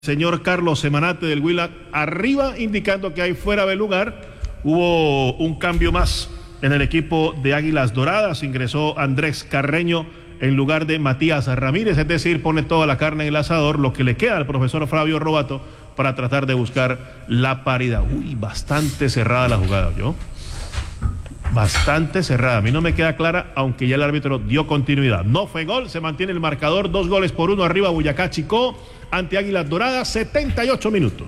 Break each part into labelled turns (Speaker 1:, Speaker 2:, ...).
Speaker 1: Señor Carlos Semanate del Huila arriba, indicando que hay fuera de lugar. Hubo un cambio más en el equipo de Águilas Doradas. Ingresó Andrés Carreño en lugar de Matías Ramírez, es decir, pone toda la carne en el asador, lo que le queda al profesor Flavio Robato para tratar de buscar la paridad. Uy, bastante cerrada la jugada, ¿yo? Bastante cerrada. A mí no me queda clara, aunque ya el árbitro dio continuidad. No fue gol, se mantiene el marcador, 2-1 arriba Boyacá Chicó ante Águilas Doradas, 78 minutos.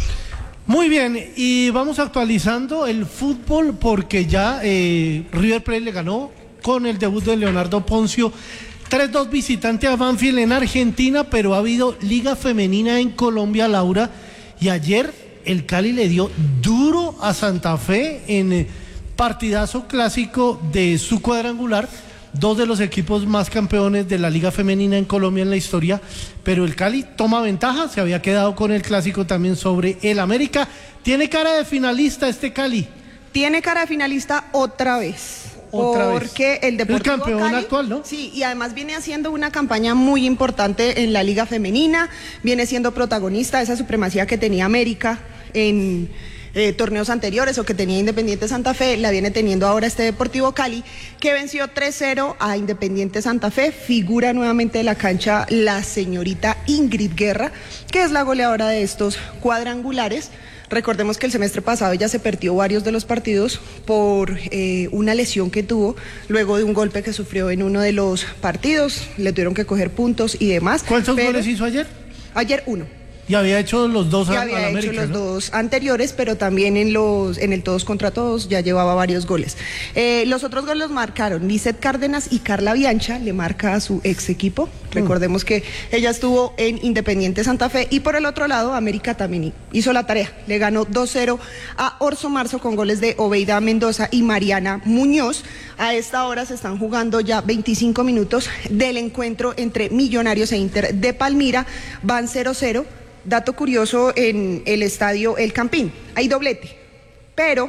Speaker 2: Muy bien, y vamos actualizando el fútbol porque ya River Plate le ganó con el debut de Leonardo Poncio 3-2 visitante a Banfield en Argentina, pero ha habido Liga Femenina en Colombia, Laura, y ayer el Cali le dio duro a Santa Fe en partidazo clásico de su cuadrangular, dos de los equipos más campeones de la Liga Femenina en Colombia en la historia, pero el Cali toma ventaja, se había quedado con el clásico también sobre el América. ¿Tiene cara de finalista este Cali?
Speaker 3: Tiene cara de finalista otra vez. Porque el Deportivo
Speaker 2: el campeón
Speaker 3: Cali,
Speaker 2: actual, ¿no?
Speaker 3: Sí, y además viene haciendo una campaña muy importante en la Liga Femenina, viene siendo protagonista de esa supremacía que tenía América en torneos anteriores o que tenía Independiente Santa Fe, la viene teniendo ahora este Deportivo Cali, que venció 3-0 a Independiente Santa Fe. Figura nuevamente de la cancha la señorita Ingrid Guerra, que es la goleadora de estos cuadrangulares. Recordemos que el semestre pasado ella se perdió varios de los partidos por una lesión que tuvo luego de un golpe que sufrió en uno de los partidos, le tuvieron que coger puntos y demás.
Speaker 2: ¿Cuántos goles hizo ayer?
Speaker 3: Ayer uno.
Speaker 2: Y había hecho los dos
Speaker 3: al América. Ya había hecho los dos anteriores, pero también en el todos contra todos ya llevaba varios goles. Los otros goles los marcaron Lizeth Cárdenas y Carla Biancha, le marca a su ex equipo. Recordemos que ella estuvo en Independiente Santa Fe. Y por el otro lado, América también hizo la tarea. Le ganó 2-0 a Orso Marzo con goles de Obeida Mendoza y Mariana Muñoz. A esta hora se están jugando ya 25 minutos del encuentro entre Millonarios e Inter de Palmira. Van 0-0. Dato curioso, en el estadio El Campín hay doblete, pero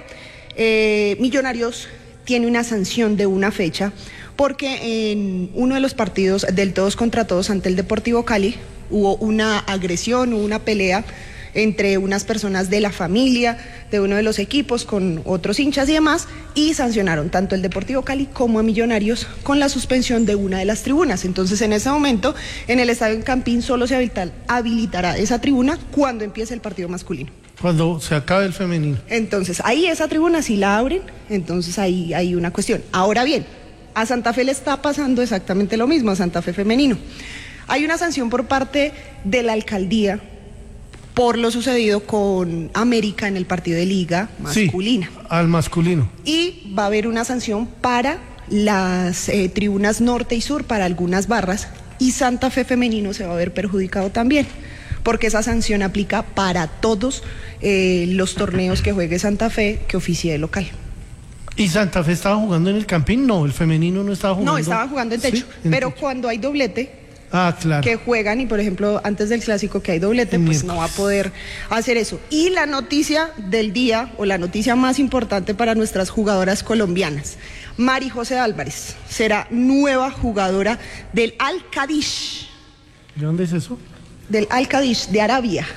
Speaker 3: Millonarios tiene una sanción de una fecha porque en uno de los partidos del todos contra todos ante el Deportivo Cali hubo una agresión, hubo una pelea entre unas personas de la familia de uno de los equipos con otros hinchas y demás, y sancionaron tanto el Deportivo Cali como a Millonarios con la suspensión de una de las tribunas. Entonces en ese momento en el estadio en Campín solo se habilitará esa tribuna cuando empiece el partido masculino.
Speaker 2: Cuando se acabe el femenino.
Speaker 3: Entonces ahí esa tribuna sí la abren, entonces ahí hay una cuestión. Ahora bien, a Santa Fe le está pasando exactamente lo mismo, a Santa Fe femenino. Hay una sanción por parte de la alcaldía por lo sucedido con América en el partido de Liga masculina.
Speaker 2: Sí, al masculino.
Speaker 3: Y va a haber una sanción para las tribunas norte y sur, para algunas barras, y Santa Fe femenino se va a ver perjudicado también, porque esa sanción aplica para todos los torneos que juegue Santa Fe, que oficie de local.
Speaker 2: ¿Y Santa Fe estaba jugando en el Campín? No, el femenino no estaba jugando.
Speaker 3: No, estaba jugando en techo, ¿sí? Pero cuando hay doblete,
Speaker 2: claro,
Speaker 3: que juegan, y por ejemplo antes del clásico que hay doblete, pues no va a poder hacer eso. Y la noticia del día, o la noticia más importante para nuestras jugadoras colombianas: Mari José Álvarez será nueva jugadora del Al-Qadish.
Speaker 2: ¿De dónde es eso?
Speaker 3: Del Al-Qadish, de Arabia.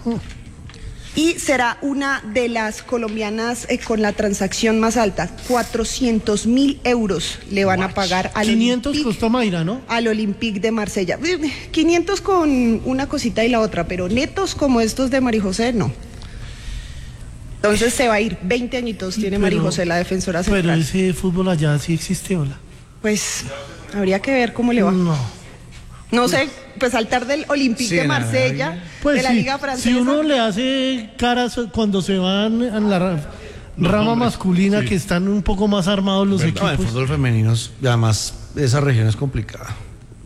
Speaker 3: Y será una de las colombianas con la transacción más alta. 400.000 euros le van a pagar al
Speaker 2: 500
Speaker 3: Olympique,
Speaker 2: costó Mayra, ¿no?
Speaker 3: Al Olympique de Marsella. 500 con una cosita y la otra, pero netos como estos de Mari José, no. Entonces se va a ir, 20 añitos tiene Mari José, la defensora central.
Speaker 2: Pero ese fútbol allá sí existe, ¿hola?
Speaker 3: Pues habría que ver cómo le va. No sé, pues saltar del Olympique de Marsella, pues de la Liga Francesa.
Speaker 2: Si uno le hace caras cuando se van en la rama masculina, que están un poco más armados los equipos.
Speaker 4: El fútbol femenino, además, esa región es complicada.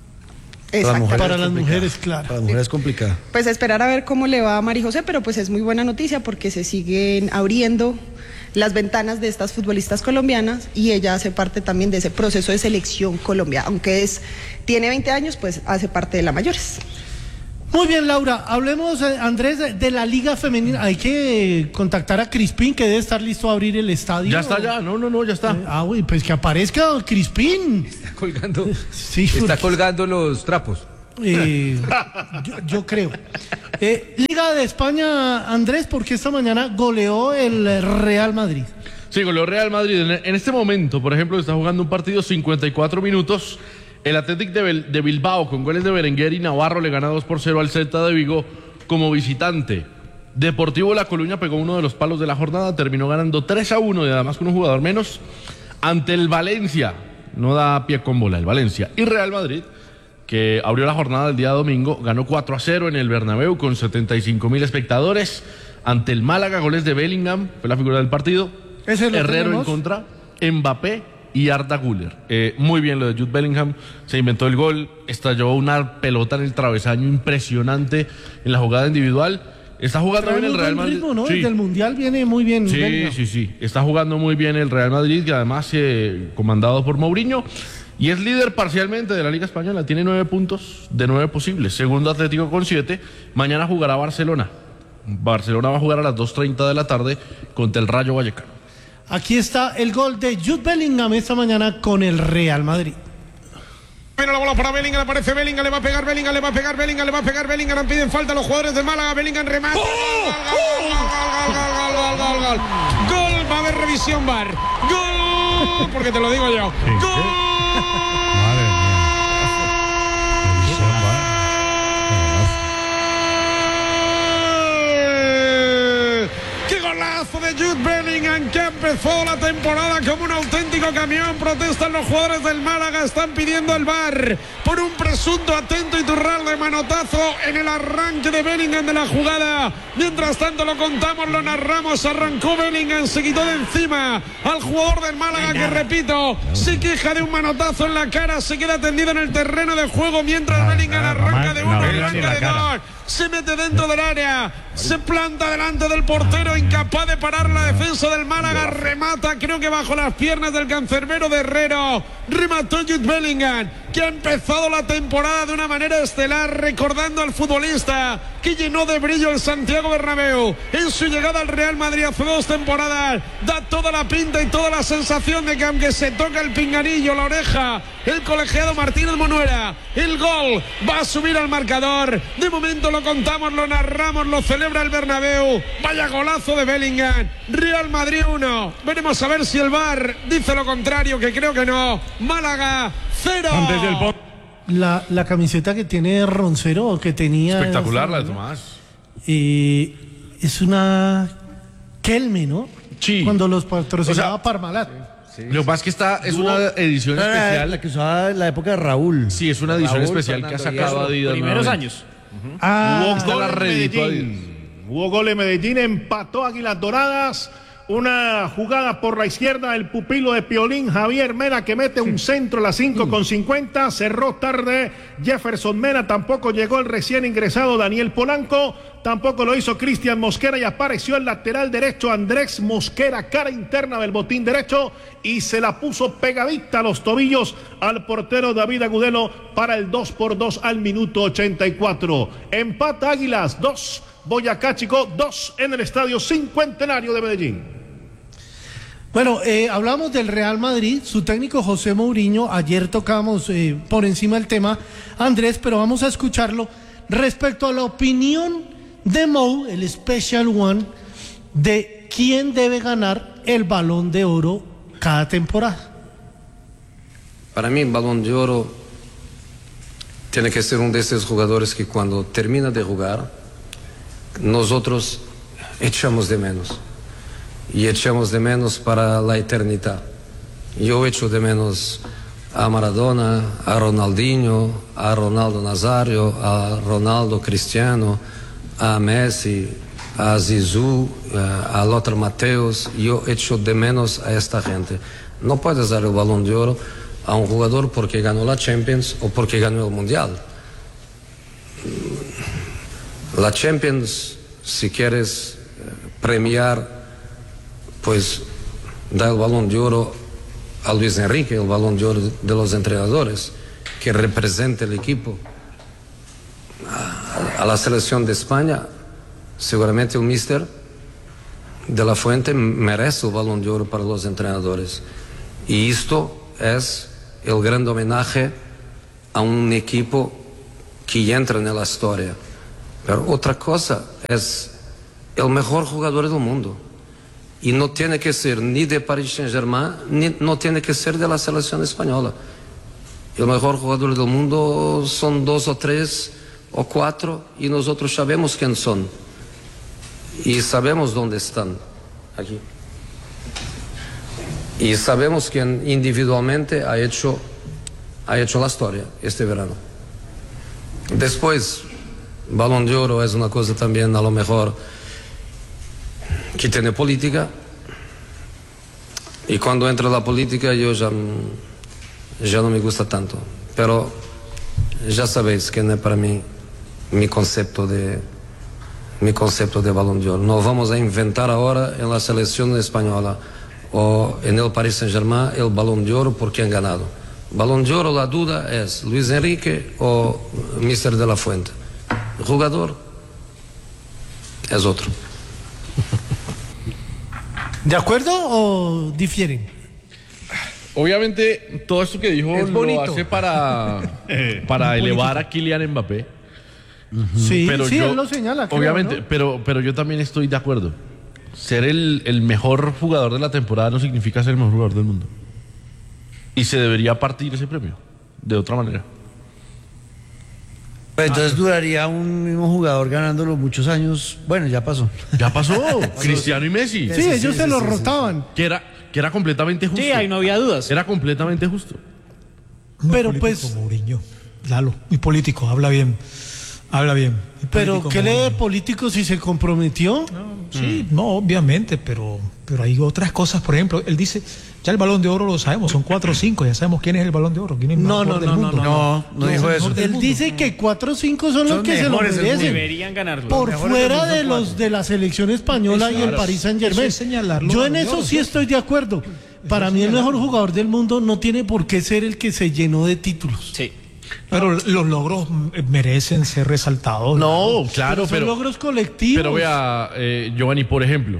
Speaker 3: Para
Speaker 2: las mujeres, claro.
Speaker 4: Para las mujeres es complicada.
Speaker 3: Pues esperar a ver cómo le va a Mari José, pero pues es muy buena noticia porque se siguen abriendo las ventanas de estas futbolistas colombianas y ella hace parte también de ese proceso de selección Colombia, aunque tiene 20 años, pues hace parte de la mayores.
Speaker 2: Muy bien, Laura, hablemos, Andrés, de la Liga Femenina. Hay que contactar a Crispín, que debe estar listo a abrir el estadio.
Speaker 4: Ya está, ya, no, ya está.
Speaker 2: Pues que aparezca Crispín.
Speaker 5: Está colgando,
Speaker 2: sí,
Speaker 5: está colgando los trapos.
Speaker 2: Yo creo. Liga de España, Andrés, porque esta mañana goleó el Real Madrid.
Speaker 5: Sí, goleó Real Madrid. En este momento, por ejemplo, está jugando un partido 54 minutos. El Athletic de Bilbao, con goles de Berenguer y Navarro, le gana 2-0 al Celta de Vigo como visitante. Deportivo La Coruña pegó uno de los palos de la jornada, terminó ganando 3-1, y además con un jugador menos, ante el Valencia. No da pie con bola el Valencia. Y Real Madrid, que abrió la jornada del día domingo, ganó 4-0 en el Bernabéu con 75.000 espectadores ante el Málaga, goles de Bellingham, fue la figura del partido. Herrero en contra, Mbappé y Arda Güler. Muy bien lo de Jude Bellingham, se inventó el gol, estalló una pelota en el travesaño impresionante en la jugada individual. Está jugando bien el Real Madrid.
Speaker 2: Ritmo, ¿no?
Speaker 5: Sí.
Speaker 2: Desde el Mundial viene muy bien.
Speaker 5: Sí,
Speaker 2: Bellingham.
Speaker 5: sí. Está jugando muy bien el Real Madrid, que además comandado por Mourinho. Y es líder parcialmente de la Liga Española. Tiene 9 puntos de 9 posibles. Segundo Atlético con 7. Mañana jugará Barcelona. Barcelona va a jugar a las 2:30 de la tarde contra el Rayo Vallecano.
Speaker 2: Aquí está el gol de Jude Bellingham esta mañana con el Real Madrid.
Speaker 6: Bueno, la bola para Bellingham, aparece Bellingham, le va a pegar Bellingham, le va a pegar Bellingham, le va a pegar Bellingham, piden falta a los jugadores de Málaga, Bellingham remata. Gol, va a haber revisión VAR. Gol, porque te lo digo yo. Gol.
Speaker 7: Madre mía. Revisión VAR.
Speaker 6: ¡Qué golazo de Jude Bellingham, que empezó la temporada como un auténtico camión! Protestan los jugadores del Málaga, están pidiendo el VAR por un presunto atento Iturral de manotazo en el arranque de Bellingham de la jugada. Mientras tanto lo contamos, lo narramos, arrancó Bellingham, se quitó de encima al jugador del Málaga, que repito, se queja de un manotazo en la cara, se queda tendido en el terreno de juego mientras Bellingham arranca de uno, arranca de dos. Se mete dentro del área, se planta delante del portero, incapaz de parar la defensa del Málaga, remata, creo que bajo las piernas del cancerbero de Herrero, remató Jude Bellingham, que ha empezado la temporada de una manera estelar, recordando al futbolista que llenó de brillo el Santiago Bernabéu en su llegada al Real Madrid hace 2 temporadas. Da toda la pinta y toda la sensación de que aunque se toca el pinganillo, la oreja, el colegiado Martínez Monuera, el gol va a subir al marcador. De momento lo contamos, lo narramos, lo celebra el Bernabéu. Vaya golazo de Bellingham. Real Madrid 1. Veremos a ver si el VAR dice lo contrario, que creo que no. Málaga 0.
Speaker 7: Antes del
Speaker 2: La camiseta que tiene Roncero, que tenía...
Speaker 5: Espectacular la de Tomás.
Speaker 2: Es una Kelme, ¿no?
Speaker 5: Sí.
Speaker 2: Cuando los patrocinaba,
Speaker 5: O sea,
Speaker 2: Parmalat.
Speaker 5: Lo que pasa es que es una edición especial.
Speaker 4: La que usaba en la época de Raúl.
Speaker 5: Sí, es una edición
Speaker 4: Raúl,
Speaker 5: especial que ha
Speaker 4: Fernando
Speaker 5: sacado
Speaker 4: Hierro.
Speaker 5: Adidas.
Speaker 8: Primeros
Speaker 5: nuevamente.
Speaker 8: años.
Speaker 1: Hubo
Speaker 5: Está
Speaker 1: gol
Speaker 5: la
Speaker 1: en
Speaker 5: reeditó
Speaker 1: Medellín. Hubo gol en Medellín, empató Águilas Doradas. Una jugada por la izquierda, el pupilo de Piolín, Javier Mena, que mete un centro a las 5:50. Cerró tarde Jefferson Mena, tampoco llegó el recién ingresado Daniel Polanco, tampoco lo hizo Cristian Mosquera, y apareció el lateral derecho Andrés Mosquera, cara interna del botín derecho, y se la puso pegadita a los tobillos al portero David Agudelo para el 2-2 al minuto 84. Empata Águilas 2, Boyacá Chico 2 en el Estadio Cincuentenario de Medellín.
Speaker 2: Bueno, hablamos del Real Madrid, su técnico José Mourinho. Ayer tocamos por encima el tema, Andrés, pero vamos a escucharlo respecto a la opinión de Mou, el Special One, de quién debe ganar el Balón de Oro cada temporada.
Speaker 9: Para mí, el Balón de Oro tiene que ser uno de esos jugadores que cuando termina de jugar, nosotros echamos de menos. Y echamos de menos para la eternidad. Yo echo de menos a Maradona, a Ronaldinho, a Ronaldo Nazario, a Ronaldo Cristiano, a Messi, a Zizou, a Lothar Matthäus. Yo echo de menos a esta gente. No puedes dar el Balón de Oro a un jugador porque ganó la Champions o porque ganó el Mundial. La Champions, si quieres premiar, pues da el Balón de Oro a Luis Enrique, el Balón de Oro de los entrenadores, que represente el equipo. A la selección de España, seguramente el míster de la Fuente merece el Balón de Oro para los entrenadores. Y esto es el gran homenaje a un equipo que entra en la historia. Pero otra cosa es el mejor jugador del mundo. Y no tiene que ser ni de Paris Saint-Germain, ni no tiene que ser de la selección española. El mejor jugador del mundo son 2 o 3 o 4 y nosotros sabemos quién son. Y sabemos dónde están. Aquí. Y sabemos quién individualmente ha hecho la historia este verano. Después, Balón de Oro es una cosa también a lo mejor que tiene política. Y cuando entra la política yo ya no me gusta tanto. Pero ya sabéis que no es para mí mi concepto de Balón de Oro. No vamos a inventar ahora en la selección española o en el Paris Saint-Germain el Balón de Oro porque han ganado. Balón de Oro, la duda es Luis Enrique o Mister de la Fuente. El jugador es otro.
Speaker 2: ¿De acuerdo o difieren?
Speaker 5: Obviamente, todo esto que dijo lo hace para elevar a Kylian Mbappé.
Speaker 2: Sí,
Speaker 5: Pero
Speaker 2: sí,
Speaker 5: yo-
Speaker 2: él lo señala. creo,
Speaker 5: Obviamente,
Speaker 2: ¿no?
Speaker 5: pero yo también estoy de acuerdo. Ser el mejor jugador de la temporada no significa ser el mejor jugador del mundo. Y se debería partir ese premio de otra manera.
Speaker 4: Pues entonces duraría un mismo jugador ganándolo muchos años. Bueno, ya pasó.
Speaker 5: Ya pasó. Cristiano y Messi.
Speaker 2: Sí, ellos se lo rotaban.
Speaker 5: Que era completamente justo.
Speaker 8: Sí, ahí no había dudas.
Speaker 5: Era completamente justo.
Speaker 2: Pero
Speaker 10: político,
Speaker 2: pues-
Speaker 10: Mourinho, Lalo, muy político, habla bien. Muy
Speaker 2: Pero
Speaker 10: político,
Speaker 2: ¿qué lee de
Speaker 10: Mourinho.
Speaker 2: político si se comprometió?
Speaker 10: Sí, no, obviamente, pero hay otras cosas. Por ejemplo, él dice, ya el Balón de Oro lo sabemos, son 4 o 5, ya sabemos quién es el Balón de Oro, quién es el
Speaker 2: No,
Speaker 10: mejor
Speaker 2: no,
Speaker 10: del
Speaker 2: no,
Speaker 10: mundo.
Speaker 4: No dijo eso.
Speaker 2: Él dice que 4 o 5 son los
Speaker 4: Son
Speaker 2: que se lo
Speaker 4: mejores del mundo.
Speaker 2: merecen.
Speaker 8: Deberían ganarlo.
Speaker 2: Por
Speaker 4: mejores
Speaker 2: fuera
Speaker 4: del mundo
Speaker 2: de
Speaker 4: son
Speaker 2: los
Speaker 4: 4.
Speaker 2: de la selección española y el Paris Saint Germain.
Speaker 10: eso es señalarlo,
Speaker 2: Yo en
Speaker 10: Balón de
Speaker 2: eso
Speaker 10: Oro,
Speaker 2: sí
Speaker 10: ¿sí?
Speaker 2: estoy de acuerdo. Para mí el mejor jugador del mundo no tiene por qué ser el que se llenó de títulos.
Speaker 8: Sí.
Speaker 10: Pero los logros merecen ser resaltados.
Speaker 5: No, claro,
Speaker 2: Son logros colectivos.
Speaker 5: pero vea, Giovanni, por ejemplo,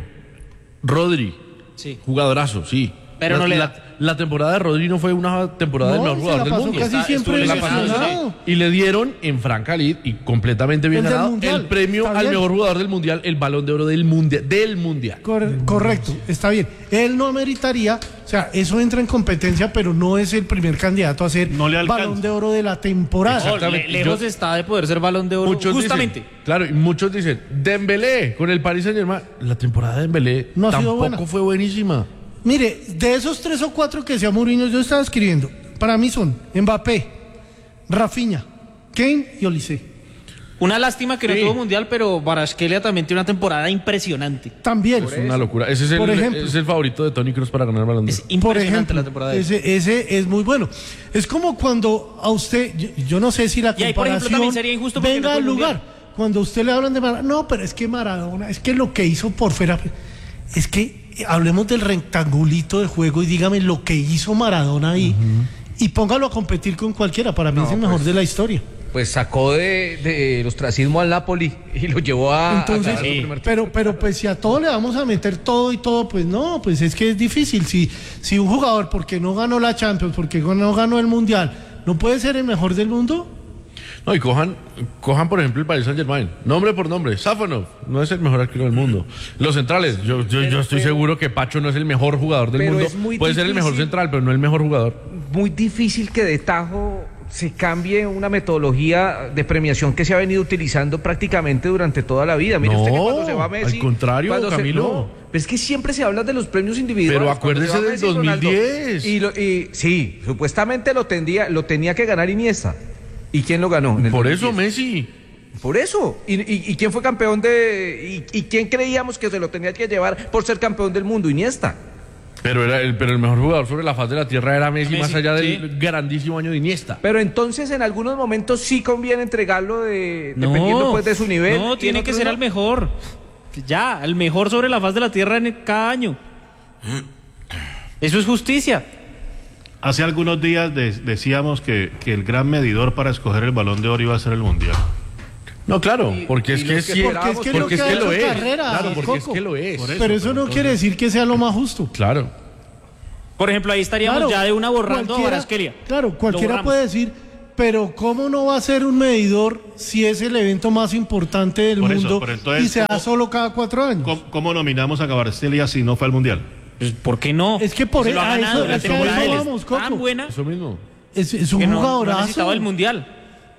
Speaker 5: Rodri,
Speaker 8: Sí.
Speaker 5: jugadorazo, sí.
Speaker 8: Pero no le da.
Speaker 5: La temporada de Rodri no fue una temporada del
Speaker 2: No,
Speaker 5: mejor
Speaker 2: se
Speaker 5: jugador
Speaker 2: la
Speaker 5: del
Speaker 2: pasó
Speaker 5: mundo.
Speaker 2: casi siempre
Speaker 8: estuvo
Speaker 2: lesionado.
Speaker 5: Y le dieron en franca lid y completamente bien
Speaker 2: El del
Speaker 5: ganado
Speaker 2: Mundial,
Speaker 5: el premio
Speaker 2: está
Speaker 5: al
Speaker 2: bien.
Speaker 5: mejor jugador del mundial, el Balón de Oro del mundial.
Speaker 2: Correcto, está bien. Él no ameritaría, o sea, eso entra en competencia, pero no es el primer candidato a ser
Speaker 1: No le alcanza.
Speaker 2: Balón de Oro de la temporada.
Speaker 5: Exactamente.
Speaker 8: Lejos está de poder ser Balón de Oro.
Speaker 5: Muchos
Speaker 8: Justamente.
Speaker 5: dicen, claro, y muchos dicen, Dembélé con el Paris Saint-Germain, la temporada de Dembélé
Speaker 2: No ha sido
Speaker 5: tampoco
Speaker 2: buena.
Speaker 5: fue buenísima.
Speaker 2: Mire, de esos 3 o 4 que sea Mourinho, yo estaba escribiendo. Para mí son Mbappé, Rafinha, Kane y Olise.
Speaker 8: Una lástima que no
Speaker 5: Sí.
Speaker 8: tuvo mundial, pero Kvaratskhelia también tiene una temporada impresionante.
Speaker 2: También.
Speaker 5: Es una locura. Ese es
Speaker 2: Por ejemplo.
Speaker 5: es el favorito de Toni Kroos para ganar el Balón de
Speaker 8: Es
Speaker 5: Oro.
Speaker 2: Por
Speaker 8: impresionante
Speaker 2: ejemplo,
Speaker 8: la temporada de él.
Speaker 2: ese es muy bueno. Es como cuando a usted, yo no sé si la
Speaker 8: Y ahí, por ejemplo,
Speaker 2: comparación
Speaker 8: también sería injusto porque
Speaker 2: venga
Speaker 8: no
Speaker 2: al
Speaker 8: tuvo
Speaker 2: lugar.
Speaker 8: mundial.
Speaker 2: Cuando a usted le hablan de Maradona, no, pero es que Maradona, es que lo que hizo por fuera, es que hablemos del rectangulito de juego y dígame lo que hizo Maradona ahí y póngalo a competir con cualquiera. Para mí es el mejor de la historia.
Speaker 11: Pues sacó del ostracismo al Napoli y lo llevó a
Speaker 2: Entonces,
Speaker 11: ganar su primer título.
Speaker 2: pero pues si a todo le vamos a meter todo y todo, pues no, pues es que es difícil. Si un jugador, porque no ganó la Champions, porque no ganó el Mundial, no puede ser el mejor del mundo.
Speaker 5: No, y cojan por ejemplo el Paris Saint-Germain, nombre por nombre. Safonov no es el mejor arquero del mundo. Los centrales, yo estoy seguro que Pacho no es el mejor jugador del
Speaker 11: pero
Speaker 5: mundo.
Speaker 11: es muy
Speaker 5: Puede ser el mejor
Speaker 11: difícil.
Speaker 5: central, pero no el mejor jugador.
Speaker 11: Muy difícil que de tajo se cambie una metodología de premiación que se ha venido utilizando prácticamente durante toda la vida. Mire
Speaker 5: No,
Speaker 11: usted que cuando se va Messi...
Speaker 5: al contrario,
Speaker 11: cuando
Speaker 5: Camilo.
Speaker 11: no, pero es que siempre se habla de los premios individuales.
Speaker 5: Pero
Speaker 11: Cuando se
Speaker 5: acuérdese
Speaker 11: va
Speaker 5: del
Speaker 11: Messi y Ronaldo,
Speaker 5: 2010.
Speaker 11: Y sí, supuestamente lo tenía que ganar Iniesta. ¿Y quién lo ganó? en el
Speaker 5: Por eso
Speaker 11: 2010?
Speaker 5: Messi.
Speaker 11: Por eso. ¿Y quién fue campeón y quién creíamos que se lo tenía que llevar por ser campeón del mundo? Iniesta.
Speaker 5: Pero el mejor jugador sobre la faz de la tierra era Messi,
Speaker 8: Messi,
Speaker 5: más allá del
Speaker 8: sí.
Speaker 5: grandísimo año de Iniesta.
Speaker 11: Pero entonces en algunos momentos sí conviene entregarlo dependiendo pues de su nivel.
Speaker 8: No,
Speaker 11: y
Speaker 8: tiene
Speaker 11: en
Speaker 8: que
Speaker 11: otros
Speaker 8: ser
Speaker 11: no.
Speaker 8: al mejor. Ya, el mejor sobre la faz de la tierra en cada año. Eso es justicia.
Speaker 1: Hace algunos días decíamos que el gran medidor para escoger el Balón de Oro iba a ser el Mundial.
Speaker 5: No, claro, porque es
Speaker 11: y
Speaker 5: que
Speaker 11: los que
Speaker 5: sí,
Speaker 2: Porque es que lo
Speaker 5: porque
Speaker 2: que
Speaker 5: es
Speaker 2: ha
Speaker 5: que
Speaker 2: hecho
Speaker 5: lo es.
Speaker 2: carrera,
Speaker 5: Claro, porque es
Speaker 2: Coco.
Speaker 5: que lo es.
Speaker 1: Por eso,
Speaker 2: Pero eso no quiere decir que sea lo más justo.
Speaker 5: Claro.
Speaker 8: Por ejemplo, ahí estaríamos
Speaker 2: Claro,
Speaker 8: ya de una borrando a
Speaker 2: cualquiera-
Speaker 8: Kvaratskhelia.
Speaker 2: Claro, cualquiera
Speaker 8: Lo borramos.
Speaker 2: puede decir, pero ¿cómo no va a ser un medidor si es el evento más importante del
Speaker 1: Por eso,
Speaker 2: mundo
Speaker 1: pero entonces,
Speaker 2: y se da solo cada 4 años?
Speaker 1: ¿Cómo nominamos a Kvaratskhelia si no fue al Mundial?
Speaker 8: Pues, ¿por qué no?
Speaker 2: Es que por
Speaker 8: Se lo ha ganado, la
Speaker 2: es que a
Speaker 8: temporada
Speaker 2: eso
Speaker 8: de él
Speaker 2: vamos,
Speaker 8: es
Speaker 2: Coco.
Speaker 8: tan buena
Speaker 5: Eso mismo.
Speaker 2: Es un
Speaker 8: que no
Speaker 2: jugadorazo.
Speaker 8: necesitaba el Mundial.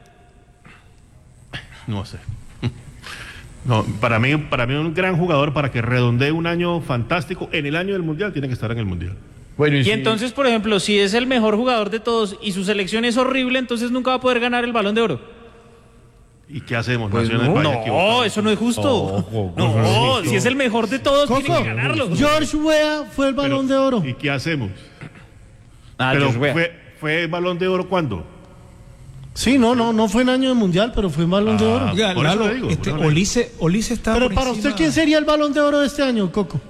Speaker 1: No sé. No, para mí un gran jugador para que redondee un año fantástico en el año del Mundial tiene que estar en el Mundial.
Speaker 5: Bueno,
Speaker 8: Y
Speaker 5: si-
Speaker 8: entonces, por ejemplo, si es el mejor jugador de todos y su selección es horrible, entonces nunca va a poder ganar el Balón de Oro.
Speaker 1: ¿Y qué hacemos?
Speaker 8: Pues
Speaker 1: Naciones Valle
Speaker 8: no,
Speaker 1: equivocadas.
Speaker 8: eso no es justo. No, si es el mejor de todos, tiene que ganarlo.
Speaker 2: George Weah fue el Balón de Oro.
Speaker 1: ¿Y qué hacemos?
Speaker 8: Ah,
Speaker 1: Pero
Speaker 8: George Weah.
Speaker 1: fue el Balón de Oro ¿cuándo?
Speaker 2: Sí, no fue en año de Mundial, pero fue Balón de Oro.
Speaker 10: Oiga,
Speaker 1: por eso
Speaker 10: Lalo,
Speaker 1: le digo,
Speaker 10: este,
Speaker 1: por eso le
Speaker 10: Olise está
Speaker 2: Pero
Speaker 10: por
Speaker 2: para
Speaker 10: encima.
Speaker 2: usted, ¿quién sería el Balón de Oro de este año, Coco?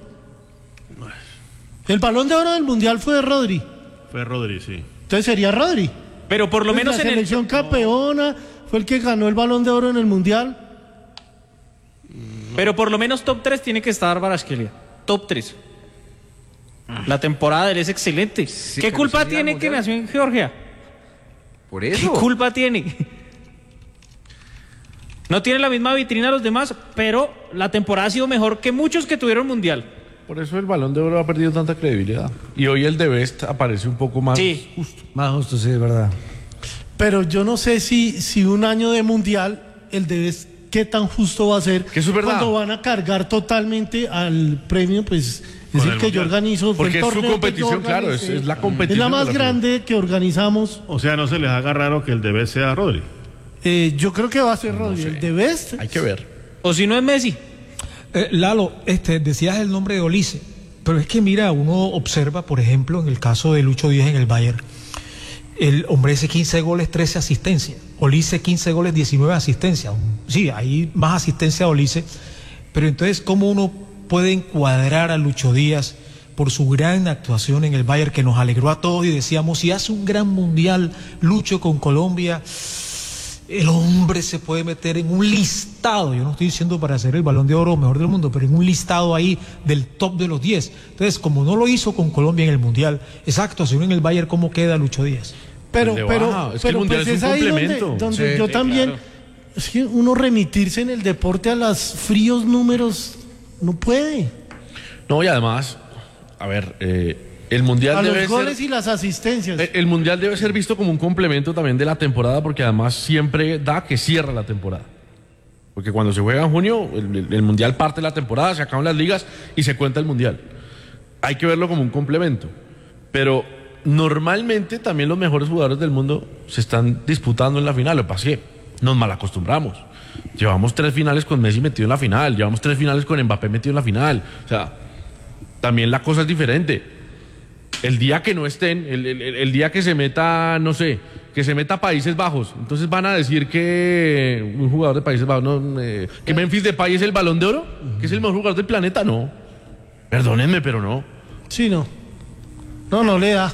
Speaker 2: El Balón de Oro del Mundial fue de Rodri.
Speaker 1: Fue Rodri, sí.
Speaker 2: Entonces sería Rodri.
Speaker 8: Pero por lo
Speaker 2: Pues
Speaker 8: menos
Speaker 2: la
Speaker 8: en el...
Speaker 2: selección campeona fue el que ganó el Balón de Oro en el Mundial.
Speaker 8: Pero por lo menos top 3 tiene que estar Kvaratskhelia. Top 3. La temporada de él es excelente. ¿Qué
Speaker 11: pero
Speaker 8: culpa
Speaker 11: sería
Speaker 8: tiene
Speaker 11: el
Speaker 8: que
Speaker 11: Mundial.
Speaker 8: nació en Georgia?
Speaker 11: Por
Speaker 8: ¿Qué
Speaker 11: eso.
Speaker 8: culpa tiene? No tiene la misma vitrina a los demás, pero la temporada ha sido mejor que muchos que tuvieron Mundial.
Speaker 5: Por eso el Balón de Oro ha perdido tanta credibilidad. Y hoy el de Best aparece un poco más
Speaker 8: Sí.
Speaker 5: justo.
Speaker 4: Más justo, sí, es verdad.
Speaker 2: Pero yo no sé si un año de Mundial, el de qué tan justo va a ser.
Speaker 5: Que eso es verdad.
Speaker 2: Cuando van a cargar totalmente al premio, pues es
Speaker 1: Con
Speaker 2: el
Speaker 1: el
Speaker 2: que yo
Speaker 1: Mundial.
Speaker 2: organizo. fue
Speaker 5: Porque
Speaker 2: el
Speaker 5: es su
Speaker 2: torneo que yo
Speaker 5: competición, claro,
Speaker 2: organicé.
Speaker 5: es la competición.
Speaker 2: Es la
Speaker 5: de
Speaker 2: más
Speaker 5: FIFA.
Speaker 2: grande que organizamos.
Speaker 1: O sea, no se les haga raro que el de Best sea Rodri.
Speaker 2: Yo creo que va a ser Rodri. El de Best.
Speaker 5: Hay que ver.
Speaker 8: O si no es Messi.
Speaker 10: Lalo, decías el nombre de Olise, pero es que mira, uno observa, por ejemplo, en el caso de Lucho Díaz en el Bayern, el hombre ese 15 goles, 13 asistencias. Olise 15 goles, 19 asistencias. Sí, hay más asistencia a Olise, pero entonces, ¿cómo uno puede encuadrar a Lucho Díaz por su gran actuación en el Bayern que nos alegró a todos y decíamos, si hace un gran mundial Lucho con Colombia, el hombre se puede meter en un listado, yo no estoy diciendo para hacer el Balón de Oro mejor del mundo, pero en un listado ahí del top de los 10. Entonces, como no lo hizo con Colombia en el mundial, esa actuación en el Bayern, ¿cómo queda Lucho Díaz?
Speaker 2: Pero,
Speaker 5: Le
Speaker 2: pero,
Speaker 5: baja. Es que el
Speaker 2: pero
Speaker 5: Mundial
Speaker 2: pues
Speaker 5: es un
Speaker 2: ahí
Speaker 5: complemento.
Speaker 2: donde
Speaker 5: Sí,
Speaker 2: yo
Speaker 5: sí,
Speaker 2: también,
Speaker 8: claro.
Speaker 2: es que uno remitirse en el deporte a los fríos números no puede.
Speaker 5: No, y además, a ver, el Mundial
Speaker 2: A
Speaker 5: debe
Speaker 2: los goles
Speaker 5: ser...
Speaker 2: y las asistencias.
Speaker 5: El Mundial debe ser visto como un complemento también de la temporada, porque además siempre da que cierra la temporada. Porque cuando se juega en junio, el Mundial parte la temporada, se acaban las ligas y se cuenta el Mundial. Hay que verlo como un complemento. Pero normalmente también los mejores jugadores del mundo se están disputando en la final. Lo que pasa es que nos malacostumbramos. Llevamos 3 finales con Messi metido en la final, llevamos 3 finales con Mbappé metido en la final. O sea, también la cosa es diferente. El día que no estén, el día que se meta, no sé, que se meta Países Bajos, entonces van a decir que un jugador de Países Bajos, no, que Memphis Depay es el Balón de Oro, que es el mejor jugador del planeta, no. Perdónenme, pero no.
Speaker 2: Sí, no. No le da.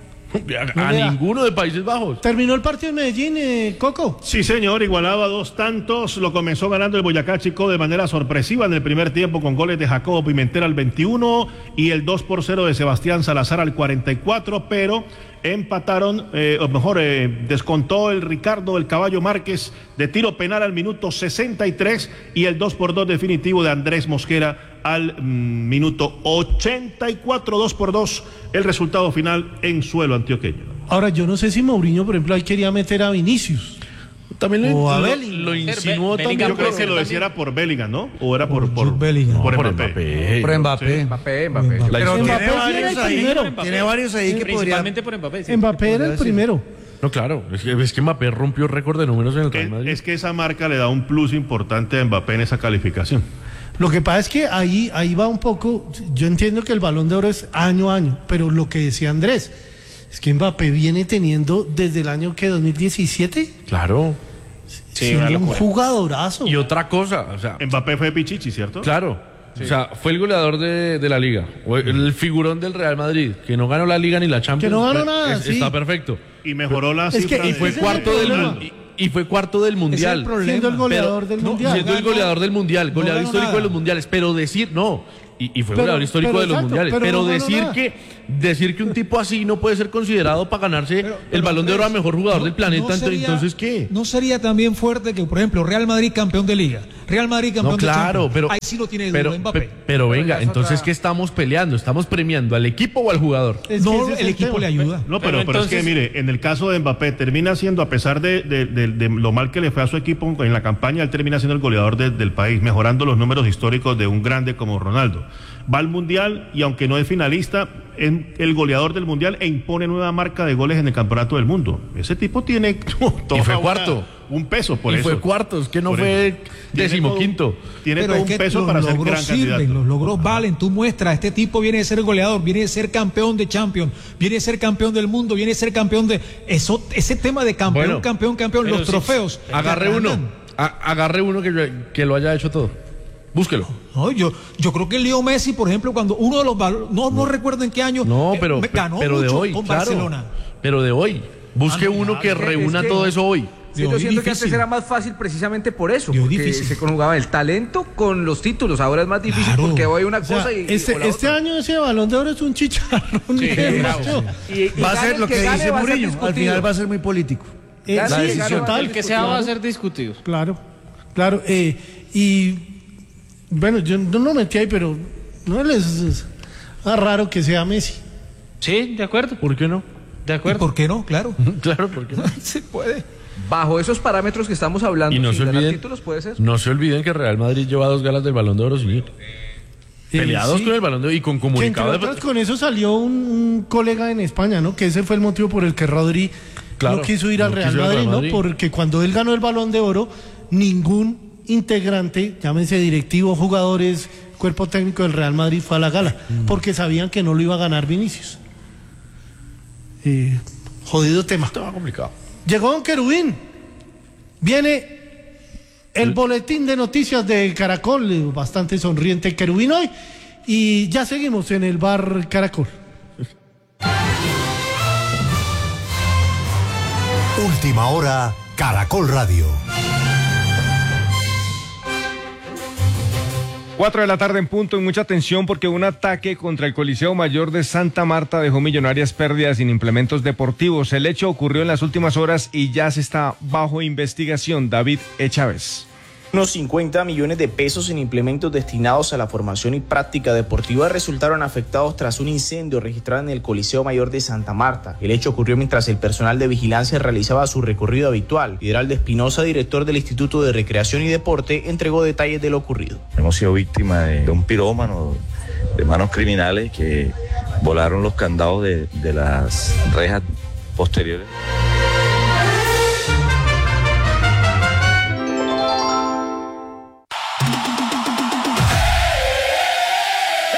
Speaker 5: A ninguno de Países Bajos.
Speaker 2: ¿Terminó el partido en Medellín, Coco?
Speaker 1: Sí, señor, igualaba 2 tantos. Lo comenzó ganando el Boyacá Chico de manera sorpresiva en el primer tiempo con goles de Jacobo Pimentel al 21 y el 2-0 de Sebastián Salazar al 44, pero empataron, descontó el Ricardo del Caballo Márquez de tiro penal al minuto 63 y el 2-2 definitivo de Andrés Mosquera al minuto 84, 2-2, el resultado final en suelo antioqueño.
Speaker 2: Ahora, yo no sé si Mourinho, por ejemplo, ahí quería meter a Vinicius.
Speaker 5: También
Speaker 2: O a
Speaker 5: lo
Speaker 2: Bellingham.
Speaker 5: insinuó
Speaker 8: Bellingham
Speaker 5: también.
Speaker 1: Yo creo
Speaker 8: puede
Speaker 1: que
Speaker 8: ser
Speaker 1: lo decía era por Bellingham, ¿no? O era por
Speaker 10: Jude Bellingham.
Speaker 1: por
Speaker 5: Por
Speaker 1: Mbappé.
Speaker 5: Mbappé.
Speaker 4: Por Mbappé.
Speaker 11: Mbappé.
Speaker 5: La
Speaker 4: Pero
Speaker 5: historia.
Speaker 2: Mbappé
Speaker 4: tiene
Speaker 2: sí era
Speaker 4: varios
Speaker 2: el
Speaker 4: ahí,
Speaker 2: primero.
Speaker 4: tiene varios ahí que podría...
Speaker 8: Principalmente por Mbappé. sí.
Speaker 2: Mbappé era el
Speaker 4: decir.
Speaker 2: primero.
Speaker 5: No, claro, es que Mbappé rompió récord de números en el Real Madrid.
Speaker 1: Es que esa marca le da un plus importante a Mbappé en esa calificación.
Speaker 2: Lo que pasa es que ahí va un poco, yo entiendo que el Balón de Oro es año a año, pero lo que decía Andrés, es que Mbappé viene teniendo desde el año que 2017,
Speaker 5: Claro.
Speaker 2: siendo un jugadorazo.
Speaker 5: Y otra cosa, o sea,
Speaker 1: Mbappé fue Pichichi, ¿cierto?
Speaker 5: claro, o sea, fue el goleador de la liga, o el figurón del Real Madrid, que no ganó la liga ni la Champions.
Speaker 2: Que no ganó nada, sí.
Speaker 5: Está perfecto.
Speaker 1: Y mejoró la
Speaker 2: Es que-
Speaker 1: cifra
Speaker 2: y
Speaker 1: de-
Speaker 5: Fue
Speaker 2: Ese es
Speaker 5: cuarto
Speaker 2: el
Speaker 5: del
Speaker 2: problema.
Speaker 5: mundo. Y fue cuarto del mundial.
Speaker 10: Ese es el problema.
Speaker 2: Siendo el goleador
Speaker 5: Pero-
Speaker 2: del
Speaker 5: no,
Speaker 2: Mundial.
Speaker 5: siendo el goleador del mundial, goleador
Speaker 2: ganó
Speaker 5: histórico
Speaker 2: nada.
Speaker 5: de los mundiales. Pero decir, no, Y fue goleador histórico de los mundiales. Pero
Speaker 2: no
Speaker 5: decir que un tipo así no puede ser considerado para ganarse el Balón de Oro a mejor jugador del planeta, entonces ¿qué?
Speaker 10: ¿No sería también fuerte que, por ejemplo, Real Madrid campeón de Liga, Real Madrid campeón de Champions?
Speaker 5: Pero
Speaker 10: ahí sí lo tiene Mbappé.
Speaker 5: Pero venga, entonces ¿qué estamos peleando? ¿Estamos premiando al equipo o al jugador?
Speaker 10: No, el equipo le ayuda.
Speaker 1: No, pero entonces... es que mire, en el caso de Mbappé termina siendo, a pesar de lo mal que le fue a su equipo en la campaña, él termina siendo el goleador del país, mejorando los números históricos de un grande como Ronaldo. Va al Mundial y aunque no es finalista, es el goleador del Mundial e impone nueva marca de goles en el Campeonato del Mundo. Ese tipo tiene
Speaker 5: y fue cuarto.
Speaker 1: Un peso por eso.
Speaker 5: Y fue cuarto, es que no fue decimoquinto.
Speaker 1: Tiene todo un peso para ser gran candidato.
Speaker 10: Los logros valen. Tú muestras, este tipo viene de ser goleador, viene de ser campeón de Champions, viene de ser campeón del mundo, viene de ser campeón de... ese tema de campeón, campeón, los trofeos.
Speaker 5: Agarre uno que lo haya hecho todo. Búsquelo.
Speaker 10: No, yo creo que Leo Messi, por ejemplo, cuando uno de los no recuerdo en qué año ganó
Speaker 5: pero de
Speaker 10: mucho
Speaker 5: hoy,
Speaker 10: con
Speaker 5: claro,
Speaker 10: Barcelona.
Speaker 5: Pero de hoy. Busque uno que reúna todo eso hoy.
Speaker 11: Sí, yo siento que antes era más fácil precisamente por eso, porque se conjugaba el talento con los títulos. Ahora es más difícil porque hoy una cosa y
Speaker 2: este año ese Balón de Oro es un chicharrón.
Speaker 4: Va a ser lo que dice Mourinho, al final va a ser muy político.
Speaker 8: La decisión el que sea va a ser discutido.
Speaker 2: Claro. Y bueno, yo no lo metí ahí, pero no les raro que sea Messi.
Speaker 8: Sí, de acuerdo.
Speaker 5: ¿Por qué no?
Speaker 8: De acuerdo.
Speaker 10: ¿Por qué no? Claro.
Speaker 5: Claro, ¿por qué no?
Speaker 10: Se puede.
Speaker 11: Bajo esos parámetros que estamos hablando,
Speaker 5: y no se olviden,
Speaker 11: títulos, puede ser.
Speaker 5: No se olviden que Real Madrid lleva 2 galas del Balón de Oro, sí. Peleados con el Balón de Oro y con comunicado.
Speaker 2: Entre otras, con eso salió un colega en España, ¿no? Que ese fue el motivo por el que Rodri no quiso ir al Real Madrid, ¿no? Porque cuando él ganó el Balón de Oro, ningún integrante, llámense directivos, jugadores, cuerpo técnico del Real Madrid fue a la gala, porque sabían que no lo iba a ganar Vinicius. Jodido tema.
Speaker 5: Estaba complicado.
Speaker 2: Llegó Don Querubín. Viene el boletín de noticias de Caracol, bastante sonriente Querubín hoy, y ya seguimos en el bar Caracol.
Speaker 12: Última hora, Caracol Radio.
Speaker 13: 4 de la tarde en punto, y mucha atención porque un ataque contra el Coliseo Mayor de Santa Marta dejó millonarias pérdidas en implementos deportivos. El hecho ocurrió en las últimas horas y ya se está bajo investigación. David Chávez.
Speaker 14: Unos 50 millones de pesos en implementos destinados a la formación y práctica deportiva resultaron afectados tras un incendio registrado en el Coliseo Mayor de Santa Marta. El hecho ocurrió mientras el personal de vigilancia realizaba su recorrido habitual. Lideraldo Espinosa, director del Instituto de Recreación y Deporte, entregó detalles de lo ocurrido.
Speaker 15: Hemos sido víctimas de un pirómano, de manos criminales que volaron los candados de las rejas posteriores.